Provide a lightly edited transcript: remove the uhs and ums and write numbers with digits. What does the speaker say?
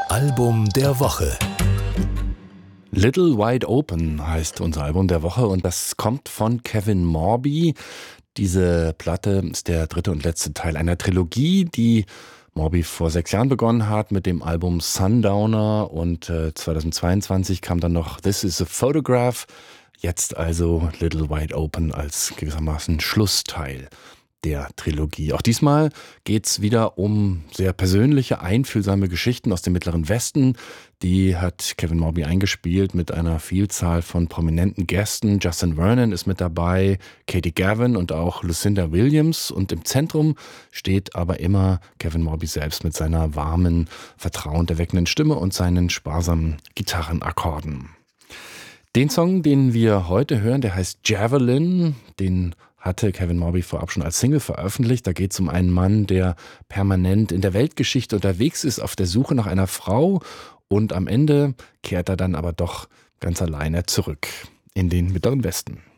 Album der Woche. Little Wide Open heißt unser Album der Woche und das kommt von Kevin Morby. Diese Platte ist der dritte und letzte Teil einer Trilogie, die Morby vor 6 Jahren begonnen hat mit dem Album Sundowner und 2022 kam dann noch This is a Photograph. Jetzt also Little Wide Open als gewissermaßen Schlussteil der Trilogie. Auch diesmal geht's wieder um sehr persönliche, einfühlsame Geschichten aus dem Mittleren Westen. Die hat Kevin Morby eingespielt mit einer Vielzahl von prominenten Gästen. Justin Vernon ist mit dabei, Katie Gavin und auch Lucinda Williams. Und im Zentrum steht aber immer Kevin Morby selbst mit seiner warmen, vertrauenerweckenden Stimme und seinen sparsamen Gitarrenakkorden. Den Song, den wir heute hören, der heißt Javelin. Den hatte Kevin Morby vorab schon als Single veröffentlicht. Da geht es um einen Mann, der permanent in der Weltgeschichte unterwegs ist, auf der Suche nach einer Frau. Und am Ende kehrt er dann aber doch ganz alleine zurück in den Mittleren Westen.